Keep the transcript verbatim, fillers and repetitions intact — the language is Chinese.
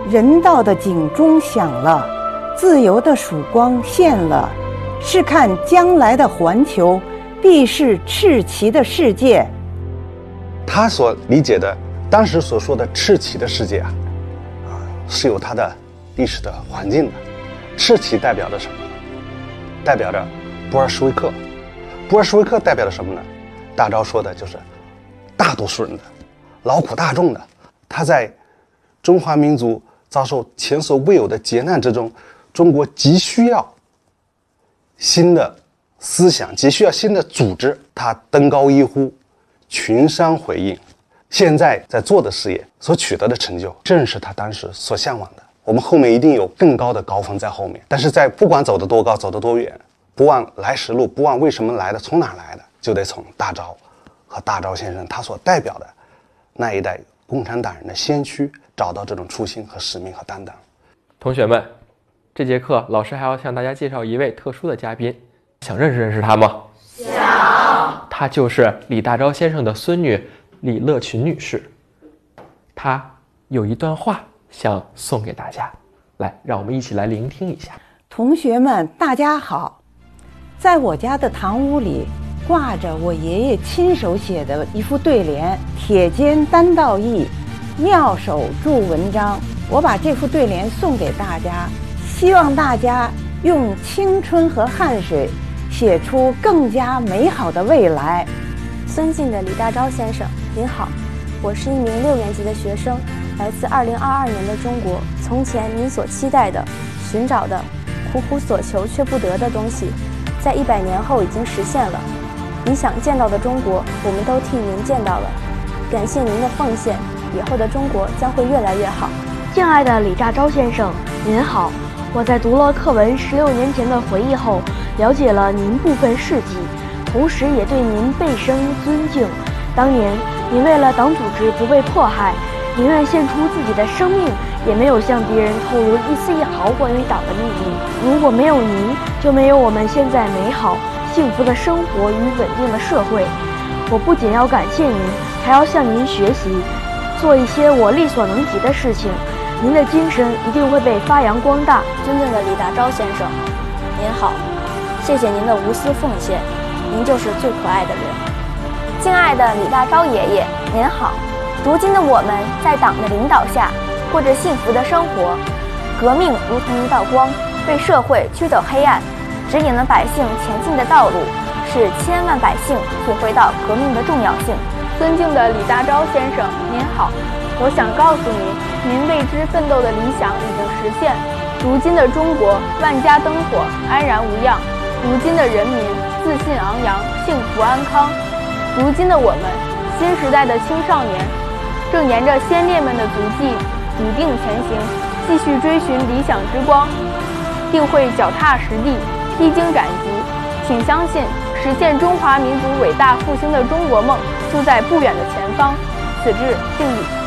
人道的警钟响了，自由的曙光现了。试看将来的环球，必是赤旗的世界。 他所理解的，当时所说的赤旗的世界啊，啊，是有它的历史的环境的。赤旗代表着什么呢？代表着布尔什维克。布尔什维克代表着什么呢？大钊说的就是大多数人的、劳苦大众的。他在中华民族遭受前所未有的劫难之中，中国急需要新的思想，急需要新的组织。他登高一呼，群山回应。现在在做的事业所取得的成就，正是他当时所向往的。我们后面一定有更高的高峰在后面，但是在不管走得多高，走得多远，不忘来时路，不忘为什么来的，从哪来的，就得从大钊和大钊先生他所代表的那一代共产党人的先驱找到这种初心和使命和担当。 同学们，这节课老师还要向大家介绍一位特殊的嘉宾，想认识认识他吗？想。她就是李大钊先生的孙女李乐群女士，她有一段话想送给大家，来，让我们一起来聆听一下。 同学们大家好，在我家的堂屋里挂着我爷爷亲手写的一副对联：铁肩担道义，妙手著文章。我把这副对联送给大家，希望大家用青春和汗水写出更加美好的未来。 尊敬的李大钊先生您好，我是一名六年级的学生，来自二零二二年的中国。从前您所期待的、寻找的、苦苦所求却不得的东西，在一百年后已经实现了。你想见到的中国，我们都替您见到了。感谢您的奉献，以后的中国将会越来越好。 敬爱的李大钊先生您好，我在读了课文十六年前的回忆后，了解了您部分事迹，同时也对您倍生尊敬。当年您为了党组织不被迫害，宁愿献出自己的生命，也没有向别人透露一丝一毫关于党的秘密。如果没有您，就没有我们现在美好幸福的生活与稳定的社会。我不仅要感谢您，还要向您学习，做一些我力所能及的事情。您的精神一定会被发扬光大。 尊敬的李大钊先生您好，谢谢您的无私奉献，您就是最可爱的人。 敬爱的李大钊爷爷您好，如今的我们在党的领导下过着幸福的生活，革命如同一道光，为社会驱走黑暗，指引了百姓前进的道路，使千万百姓体会到革命的重要性。 尊敬的李大钊先生您好，我想告诉您，您为之奋斗的理想已经实现。如今的中国万家灯火，安然无恙，如今的人民自信昂扬，幸福安康。如今的我们新时代的青少年正沿着先烈们的足迹笃定前行，继续追寻理想之光，定会脚踏实地，披荆斩棘。请相信，实现中华民族伟大复兴的中国梦就在不远的前方。此致敬礼。